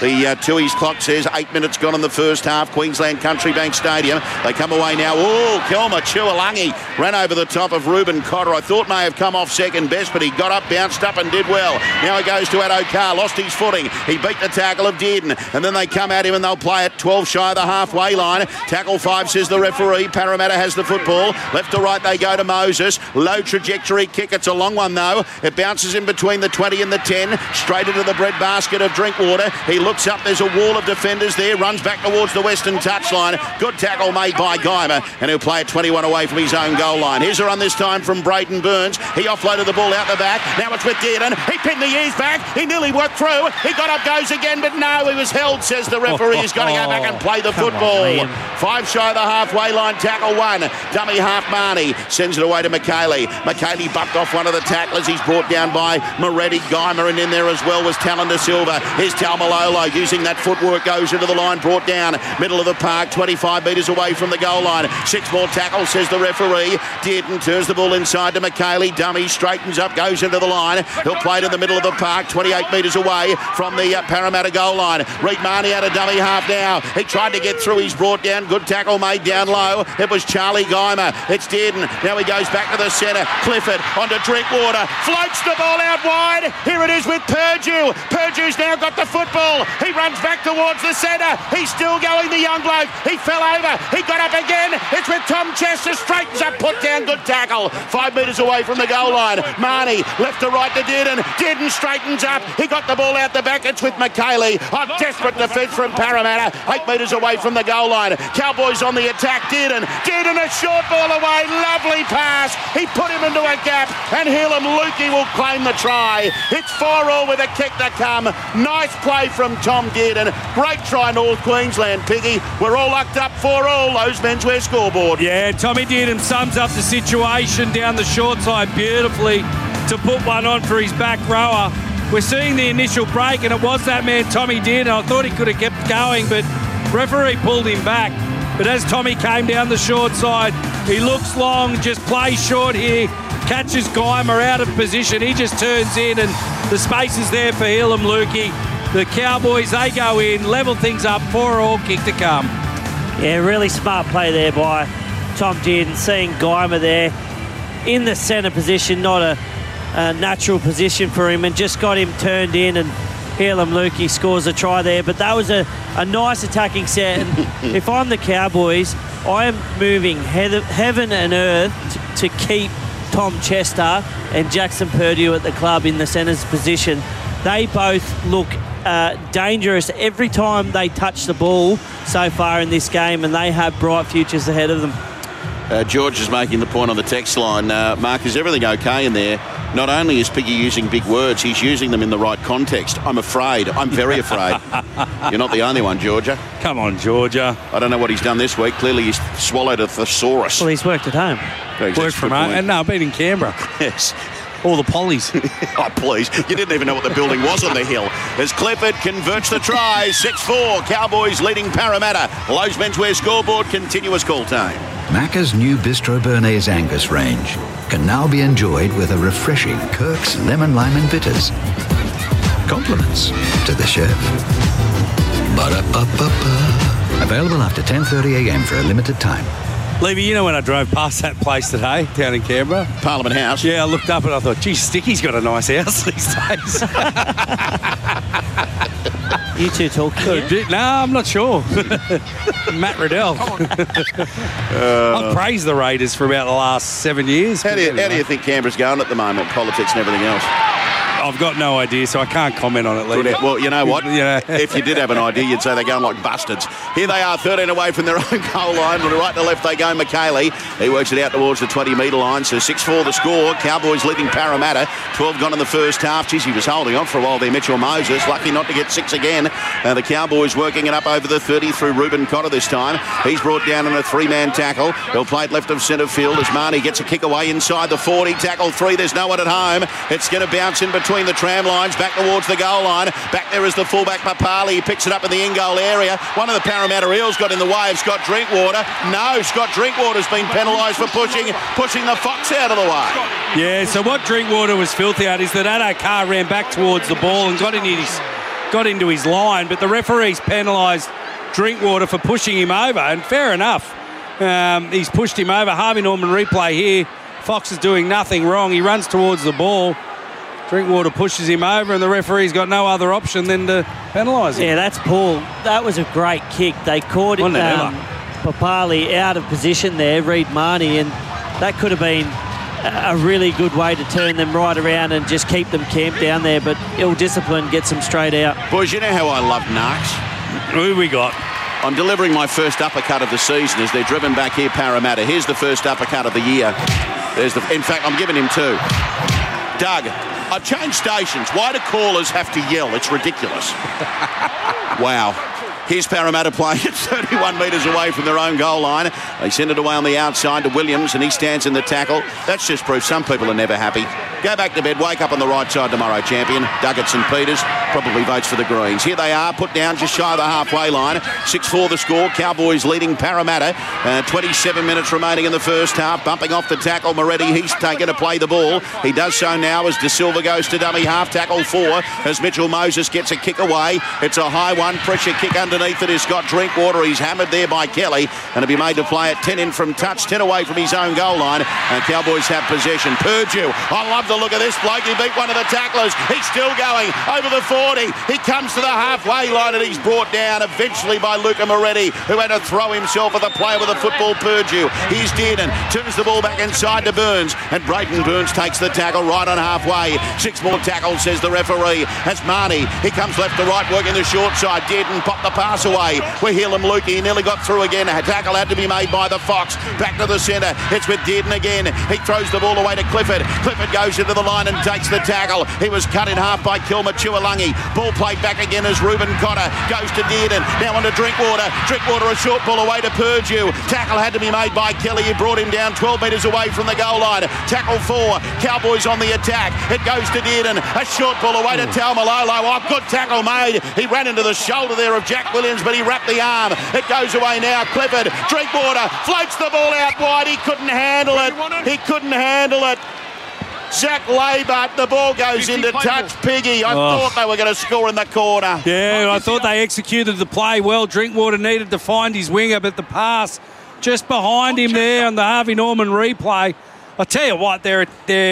The Tui's clock says 8 minutes gone in the first half. Queensland Country Bank Stadium. They come away now. Oh, Kelma Chualangi ran over the top of Reuben Cotter. I thought may have come off second best, but he got up, bounced up and did well. Now he goes to Addo Carr, lost his footing. He beat the tackle of Dearden, and then they come at him and they'll play it 12 shy of the halfway line. Tackle 5, says the referee. Parramatta has the football. Left to right they go to Moses. Low trajectory kick. It's a long one though. It bounces in between the 20 and the 10. Straight into the breadbasket of Drinkwater. He looks up. There's a wall of defenders there. Runs back towards the western touchline. Good tackle made by Guymer, and he'll play it 21 away from his own goal line. Here's a run this time from Brayden Burns. He offloaded the ball out the back. Now it's with Dearden. He pinned the ears back. He nearly worked through. He got up, goes again, but no, he was held, says the referee. He's got to go back and play the football. 5 shy of the halfway line. Tackle 1. Dummy half Marnie sends it away to McKaylee. McKaylee bucked off one of the tacklers. He's brought down by Moretti. Guymer, and in there as well was Talon De Silva. Here's Talmalolo using that footwork, goes into the line, brought down middle of the park, 25 metres away from the goal line. 6 more tackles, says the referee. Dearden turns the ball inside to McKaylee. Dummy straightens up, goes into the line. He'll play it in the middle of the park, 28 metres away from the Parramatta goal line. Reed Marnie out of dummy half now. He tried to get through. He's brought down. Good tackle made down low. It was Charlie Guymer. It's Dearden. Now he goes back to the centre. Clifford onto Drinkwater. Floats the ball out wide. Here it is with Purdue. Purdue's now got the football. He runs back towards the centre. He's still going, the young bloke. He fell over. He got up again. It's with Tom Chester. Straightens up. Put down. Good tackle. 5 metres away from the goal line. Marnie left to right to Dearden. Dearden straightens up. He got the ball out the back. It's with McKaylee. A desperate defence from Parramatta. 8 metres away from the goal line. Cowboys on the attack. Dearden a short ball away. Lovely pass. He put him into a gap, and Helam Lukey will claim the try. It's 4-all with a kick to come. Nice play from Tom Dearden. Great try, North Queensland, Piggy. We're all locked up 4-all. Lowe's Menswear scoreboard. Yeah, Tommy Dearden sums up the situation down the short side beautifully to put one on for his back rower. We're seeing the initial break, and it was that man, Tommy Dearden. I thought he could have kept going, but referee pulled him back. But as Tommy came down the short side, he looks long, just plays short here, catches Guymer out of position. He just turns in, and the space is there for Helam Lukey. The Cowboys, they go in, level things up, 4-all, kick to come. Yeah, really smart play there by Tom Dearden, seeing Guymer there in the centre position, not a natural position for him, and just got him turned in, and Helam Lukey scores a try there. But that was a nice attacking set. And if I'm the Cowboys, I am moving heaven and earth to keep Tom Chester and Jackson Purdue at the club in the centre's position. They both look dangerous every time they touch the ball so far in this game, and they have bright futures ahead of them. George is making the point on the text line. Mark, is everything okay in there? Not only is Piggy using big words, he's using them in the right context. I'm afraid. I'm very afraid. You're not the only one, Georgia. Come on, Georgia. I don't know what he's done this week. Clearly he's swallowed a thesaurus. Well, he's worked at home. Worked from home. And no, I've been in Canberra. Yes. All the pollies. Oh, please. You didn't even know what the building was on the hill. As Clifford converts the try, 6-4. Cowboys leading Parramatta. Lowe's Menswear scoreboard, continuous call time. Macca's new Bistro Bernese Angus range can now be enjoyed with a refreshing Kirk's Lemon Lime and Bitters. Compliments to the chef. Ba-da-ba-ba-ba. Available after 10:30am for a limited time. Levy, you know when I drove past that place today down in Canberra? Parliament House. Yeah, I looked up and I thought, gee, Sticky's got a nice house these days. You two talking? No, I'm not sure. Matt Riddell. I've praised the Raiders for about the last 7 years. How do you think Canberra's going at the moment, politics and everything else? I've got no idea, so I can't comment on it, Lee. Well, you know what? If you did have an idea, you'd say they're going like bastards. Here they are, 13 away from their own goal line. From right to left they go, McKaylee. He works it out towards the 20-metre line, so 6-4 the score. Cowboys leading Parramatta. 12 gone in the first half. Geez, he was holding on for a while there, Mitchell Moses. Lucky not to get 6 again. The Cowboys working it up over the 30 through Reuben Cotter this time. He's brought down in a 3-man tackle. He'll play it left of centre field as Marnie gets a kick away inside the 40. Tackle 3. There's no one at home. It's going to bounce in between the tram lines back towards the goal line. Back there is the fullback Papali. He picks it up in the in-goal area. One of the Parramatta Eels got in the way of Scott Drinkwater. No, Scott Drinkwater's been penalised for pushing the Fox out of the way. Yeah, so what Drinkwater was filthy at is that Addo Carr ran back towards the ball and got got into his line, but the referee's penalised Drinkwater for pushing him over, and fair enough. He's pushed him over. Harvey Norman replay here. Fox is doing nothing wrong. He runs towards the ball. Drinkwater pushes him over, and the referee's got no other option than to penalise him. Yeah, that's Paul. That was a great kick. They caught Papali out of position there, Reid Marnie, and that could have been a really good way to turn them right around and just keep them camped down there, but ill-discipline gets them straight out. Boys, you know how I love Narcs? Who we got? I'm delivering my first uppercut of the season as they're driven back here, Parramatta. Here's the first uppercut of the year. In fact, I'm giving him two. Doug, I've changed stations. Why do callers have to yell? It's ridiculous. Wow. Here's Parramatta playing at 31 metres away from their own goal line. They send it away on the outside to Williams, and he stands in the tackle. That's just proof some people are never happy. Go back to bed, wake up on the right side tomorrow, champion. Doug at St Peters probably votes for the Greens. Here they are, put down just shy of the halfway line. 6-4 the score. Cowboys leading Parramatta. 27 minutes remaining in the first half. Bumping off the tackle, Moretti. He's taken to play the ball. He does so now as De Silva goes to dummy half. Tackle 4 as Mitchell Moses gets a kick away. It's a high one. Pressure kick underneath it is Scott Drinkwater. He's hammered there by Kelly, and to be made to play at 10 in from touch, 10 away from his own goal line, and Cowboys have possession. Purdue, I love the look of this bloke. He beat one of the tacklers. He's still going over the 40. He comes to the halfway line, and he's brought down eventually by Luca Moretti, who had to throw himself at the player with a football. Purdue, he's Dearden, turns the ball back inside to Burns, and Brayton Burns takes the tackle right on halfway. 6 more tackles, says the referee. Has Marnie. He comes left to right, working the short side. Dearden popped the pass away. We hear him, Lukey. He nearly got through again. A tackle had to be made by the Fox. Back to the centre. It's with Dearden again. He throws the ball away to Clifford. Clifford goes into the line and takes the tackle. He was cut in half by Kilma Chualangi. Ball played back again as Ruben Cotter goes to Dearden. Now on to Drinkwater. Drinkwater a short ball away to Purdue. Tackle had to be made by Kelly. He brought him down 12 metres away from the goal line. Tackle 4. Cowboys on the attack. It goes to Dearden. A short ball away to Taumalolo. Oh, good tackle made. He ran into the shoulder there of Jack Williams, but he wrapped the arm. It goes away now. Clifford. Drinkwater floats the ball out wide. He couldn't handle it. He couldn't handle it. Zach Laybert, the ball goes into touch. Piggy, I thought they were going to score in the corner. Yeah, I thought they executed the play well. Drinkwater needed to find his winger, but the pass just behind him there on the Harvey Norman replay. I tell you what, their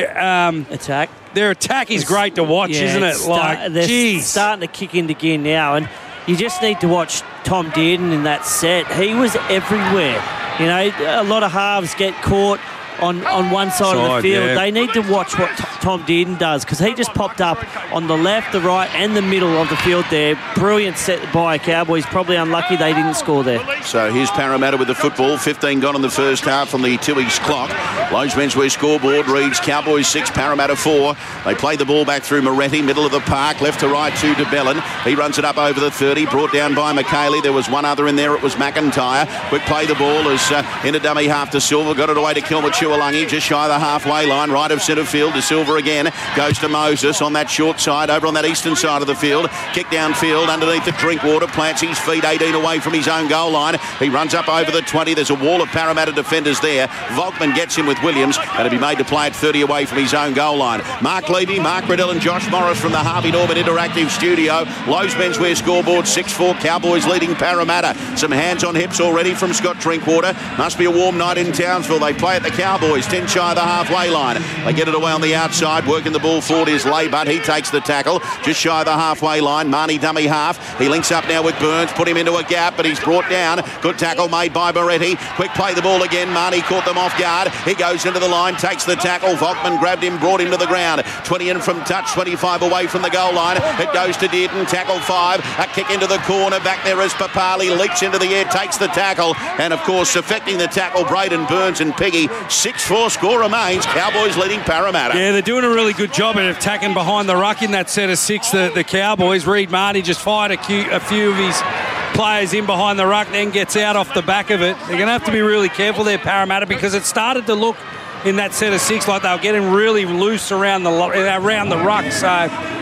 attack. Their attack is great to watch, isn't it? They're starting to kick into gear now, and you just need to watch Tom Dearden in that set. He was everywhere. You know, a lot of halves get caught on one side of the field. Yeah. They need to watch what Tom Dearden does, because he just popped up on the left, the right and the middle of the field there. Brilliant set by Cowboys. Probably unlucky they didn't score there. So here's Parramatta with the football. 15 gone in the first half on the Tooheys clock. Lowe's Menswear scoreboard reads Cowboys 6, Parramatta 4. They play the ball back through Moretti, middle of the park, left to right to DeBellin. He runs it up over the 30, brought down by McKaylee. There was one other in there. It was McIntyre. Quick play the ball as in a dummy half to Silva. Got it away to Kilma Chualangi, just shy of the halfway line, right of centre field. To Silva again, goes to Moses on that short side, over on that eastern side of the field. Kick downfield underneath the Drinkwater, plants his feet 18 away from his own goal line. He runs up over the 20. There's a wall of Parramatta defenders there. Volkman gets him with Williams, and to be made to play at 30 away from his own goal line. Mark Levy, Mark Riddell and Josh Morris from the Harvey Norman Interactive Studio. Lowe's Menswear scoreboard 6-4, Cowboys leading Parramatta. Some hands on hips already from Scott Drinkwater. Must be a warm night in Townsville. They play at the Cowboys, 10 shy of the halfway line. They get it away on the outside, working the ball forward is Laybut. He takes the tackle, just shy of the halfway line. Marnie dummy half. He links up now with Burns, put him into a gap, but he's brought down. Good tackle made by Moretti. Quick play the ball again. Marnie caught them off guard. He goes into the line, takes the tackle. Volkman grabbed him, brought him to the ground. 20 in from touch, 25 away from the goal line. It goes to Dearden, tackle 5. A kick into the corner. Back there is Papali, leaps into the air, takes the tackle. And of course, affecting the tackle, Braden Burns and Piggy. 6-4 score remains. Cowboys leading Parramatta. Yeah, they're doing a really good job at attacking behind the ruck in that set of 6, the Cowboys. Reid Marnie just fired a few of his players in behind the ruck, then gets out off the back of it. They're going to have to be really careful there, Parramatta, because it started to look in that set of 6 like they were getting really loose around the ruck. So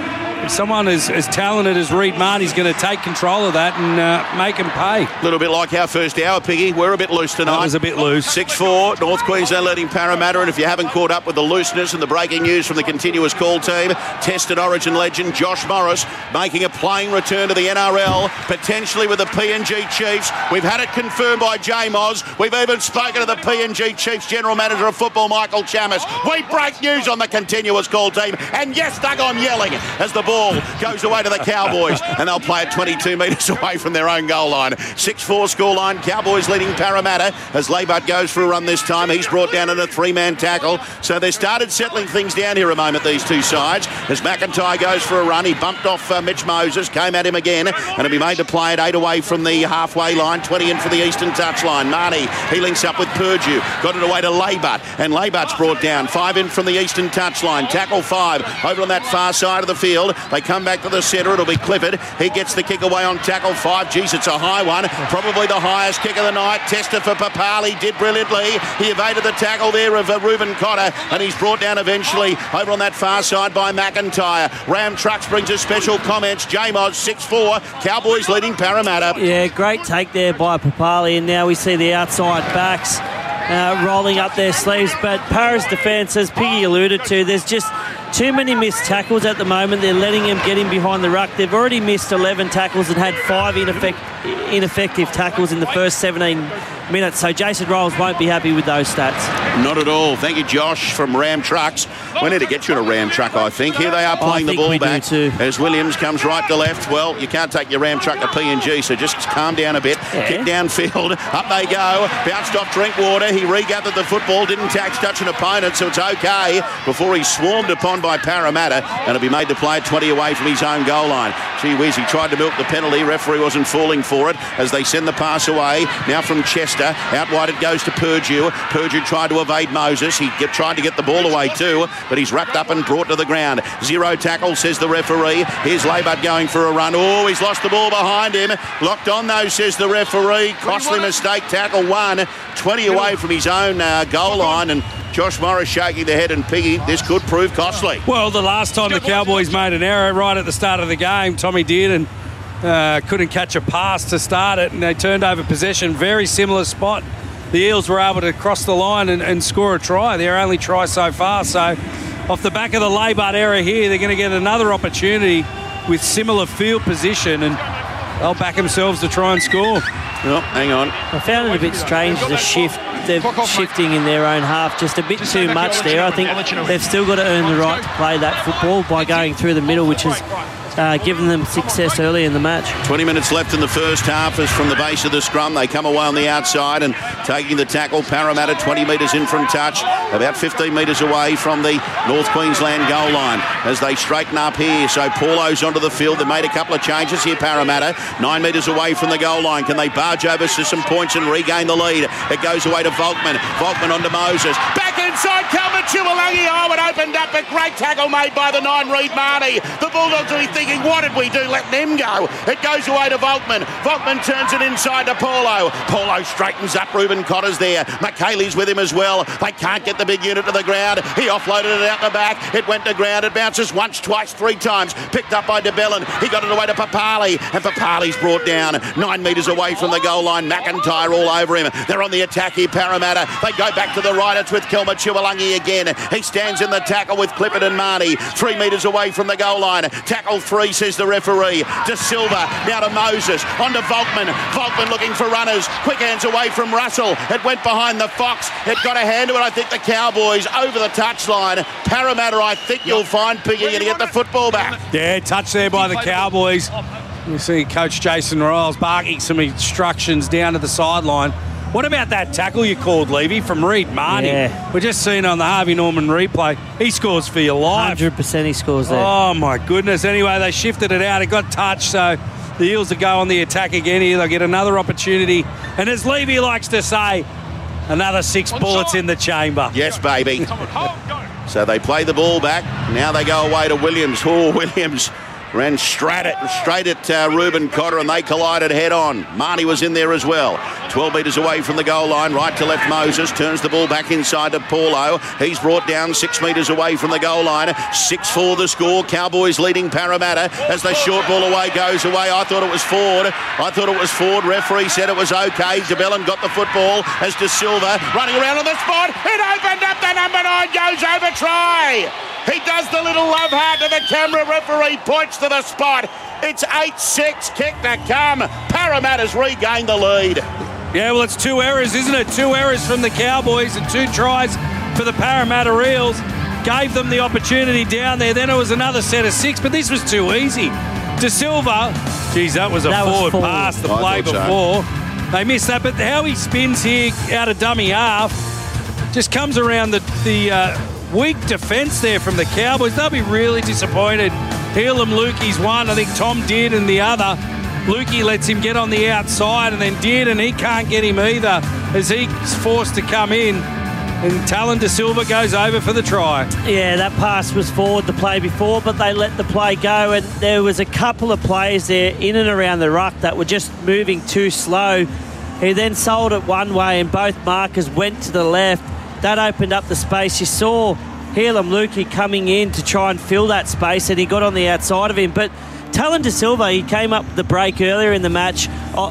someone as talented as Reed Marnie's going to take control of that and make him pay. A little bit like our first hour, Piggy. We're a bit loose tonight. That was a bit loose. 6-4, North Queensland leading Parramatta. And if you haven't caught up with the looseness and the breaking news from the continuous call team, tested Origin legend Josh Morris making a playing return to the NRL, potentially with the PNG Chiefs. We've had it confirmed by J-Moz. We've even spoken to the PNG Chiefs General Manager of Football, Michael Chammas. We break news on the continuous call team. And yes, Doug, I'm yelling as the ball goes away to the Cowboys, and they'll play it 22 metres away from their own goal line. 6-4 scoreline. Cowboys leading Parramatta as Leibart goes for a run this time. He's brought down in a three-man tackle. So they started settling things down here a moment, these two sides. As McIntyre goes for a run, he bumped off Mitch Moses, came at him again, and it'll be made to play it 8 away from the halfway line, 20 in for the eastern touchline. Marnie, he links up with Purdue, got it away to Leibart, and Leibart's brought down. 5 in from the eastern touchline. Tackle 5 over on that far side of the field. They come back to the centre. It'll be Clifford. He gets the kick away on tackle 5. Geez, it's a high one. Probably the highest kick of the night. Tested for Papali. Did brilliantly. He evaded the tackle there of Reuben Cotter, and he's brought down eventually over on that far side by McIntyre. Ram Trucks brings us special comments. J-Moz 6-4. Cowboys leading Parramatta. Yeah, great take there by Papali, and now we see the outside backs rolling up their sleeves. But Para's defence, as Piggy alluded to, there's just too many missed tackles at the moment. They're letting him get in behind the ruck. They've already missed 11 tackles and had 5 ineffective tackles in the first 17 minutes. So Jason Rolls won't be happy with those stats. Not at all. Thank you, Josh, from Ram Trucks. We need to get you in a Ram truck, I think. Here they are playing the ball back as Williams comes right to left. Well, you can't take your Ram truck to PNG, so just calm down a bit. Yeah. Kick downfield. Up they go. Bounced off Drinkwater. He regathered the football. Didn't touch an opponent, so it's okay before he's swarmed upon by Parramatta, and it'll be made to play 20 away from his own goal line. Gee whiz, he tried to milk the penalty. Referee wasn't falling for it as they send the pass away. Now from Chester. Out wide it goes to Purdue. Purdue tried to evade Moses. He tried to get the ball away too, but he's wrapped up and brought to the ground. 0 tackle, says the referee. Here's Leibart going for a run. Oh, he's lost the ball behind him. Locked on though, says the referee. Costly mistake. Tackle 1. 20 away from his own goal line, and Josh Morris shaking the head, and Piggy, this could prove costly. Well, the last time the Cowboys made an error right at the start of the game, Tommy did, and couldn't catch a pass to start it, and they turned over possession. Very similar spot. The Eels were able to cross the line and score a try. Their only try so far. So off the back of the Leibart error here, they're going to get another opportunity with similar field position, and they'll back themselves to try and score. Oh, hang on. I found it a bit strange, the shift. They're shifting in their own half just a bit too much there. I think they've still got to earn the right to play that football by going through the middle, which has given them success early in the match. 20 minutes left in the first half as from the base of the scrum. They come away on the outside and taking the tackle. Parramatta 20 metres in from touch, about 15 metres away from the North Queensland goal line as they straighten up here. So Paulo's onto the field. They made a couple of changes here, Parramatta. 9 metres away from the goal line. Can they barge over to some points and regain the lead? It goes away to Volkman. Volkman onto Moses. Back inside, Calvin Chiwalangi. Oh, it opened up. A great tackle made by the 9, Reed Marnie. The Bulldogs will be thinking, what did we do letting him go? It goes away to Volkman. Volkman turns it inside to Paulo. Paulo straightens up. Reuben Cotter's there. McKaylee's with him as well. They can't get the big unit to the ground. He offloaded it out the back. It went to ground. It bounces once, twice, 3 times. Picked up by De Bellin. He got it away to Papali, and Papali's brought down 9 metres away from the goal line. McIntyre all over him. They're on the attack here, Parramatta. They go back to the right. It's with Kelma Chiwalangi again. He stands in the tackle with Clifford and Marnie. 3 metres away from the goal line. Tackle 3, says the referee. De Silva, now to Moses. On to Volkman. Volkman looking for runners. Quick hands away from Russell. It went behind the Fox. It got a hand to it. I think the Cowboys over the touchline. Parramatta, I think you'll find Piggy going to get the football back. Yeah, touch there by the Cowboys. You see Coach Jason Riles barking some instructions down to the sideline. What about that tackle you called, Levy, from Reed Marnie? Yeah. We're just seeing on the Harvey Norman replay. He scores for your life. 100% he scores there. Oh, my goodness. Anyway, they shifted it out. It got touched, so the Eels will go on the attack again here. They'll get another opportunity. And as Levy likes to say, another 6 bullets in the chamber. Yes, baby. So they play the ball back. Now they go away to Williams. Oh, Williams ran straight at Ruben Cotter, and they collided head-on. Marnie was in there as well. 12 metres away from the goal line, right to left Moses, turns the ball back inside to Paulo. He's brought down 6 metres away from the goal line. 6-4 the score. Cowboys leading Parramatta as the short ball away goes away. I thought it was Ford. Referee said it was okay. DeBellin got the football as De Silva running around on the spot. It opened up. The number 9 goes over try. He does the little love heart to the camera. Referee points to the spot. It's 8-6 kick to come. Parramatta's regained the lead. Yeah, well, it's 2 errors, isn't it? 2 errors from the Cowboys and 2 tries for the Parramatta Eels. Gave them the opportunity down there. Then it was another set of 6, but this was too easy. De Silva, geez, that was a forward pass the play before. So. They missed that, but how he spins here out of dummy half just comes around the weak defence there from the Cowboys. They'll be really disappointed. Helam Lukey's one. I think Tom did, and the other. Lukey lets him get on the outside and then did, and he can't get him either as he's forced to come in. And Talon De Silva goes over for the try. Yeah, that pass was forward the play before, but they let the play go, and there was a couple of players there in and around the ruck that were just moving too slow. He then sold it one way, and both markers went to the left. That opened up the space. You saw Helam Lukey coming in to try and fill that space, and he got on the outside of him. But Talon De Silva, he came up the break earlier in the match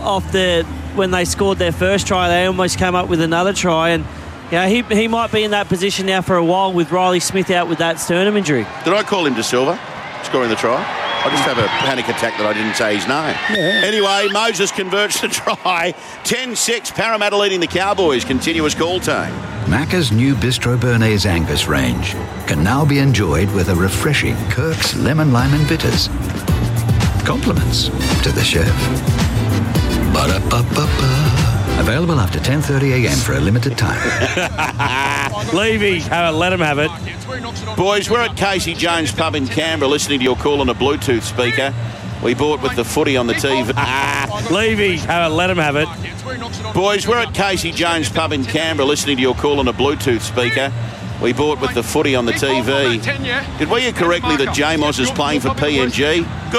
when they scored their first try. They almost came up with another try, and he might be in that position now for a while with Riley Smith out with that sternum injury. Did I call him De Silva scoring the try? I just have a panic attack that I didn't say his name. Yeah. Anyway, Moses converts the try. 10-6, Parramatta leading the Cowboys. Continuous call time. Macca's new Bistro Bernese Angus range can now be enjoyed with a refreshing Kirk's Lemon Lime and Bitters. Compliments to the chef. Ba-da-ba-ba-ba. Available after 10:30am for a limited time. Levy, let him have it. Boys, we're at Casey Jones Pub in Canberra listening to your call on a Bluetooth speaker. We bought with the footy on the TV. Levy, let him have it. Boys, we're at Casey Jones Pub in Canberra listening to your call on a Bluetooth speaker. We bought with the footy on the TV. Did we hear correctly that Jamos is playing for PNG? Good.